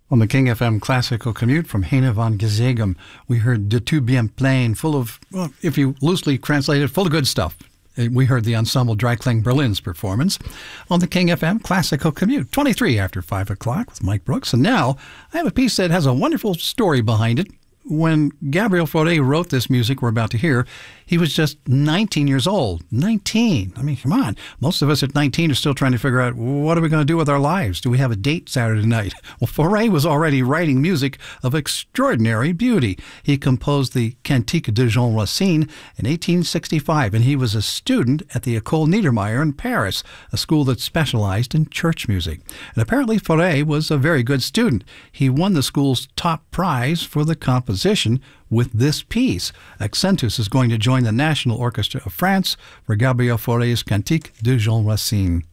On the King FM Classical Commute from Heine van Gezegem, we heard De Tu Bien Plein, full of, well, if you loosely translate it, full of good stuff. We heard the Ensemble Dreiklang Berlin's performance on the King FM Classical Commute, 23 after 5 o'clock with Mike Brooks. And now I have a piece that has a wonderful story behind it. When Gabriel Fauré wrote this music we're about to hear, he was just 19 years old. 19. I mean, come on. Most of us at 19 are still trying to figure out, what are we going to do with our lives? Do we have a date Saturday night? Well, Fauré was already writing music of extraordinary beauty. He composed the Cantique de Jean Racine in 1865, and he was a student at the École Niedermeyer in Paris, a school that specialized in church music. And apparently Fauré was a very good student. He won the school's top prize for the composition with this piece. Accentus is going to join the National Orchestra of France for Gabriel Fauré's Cantique de Jean Racine.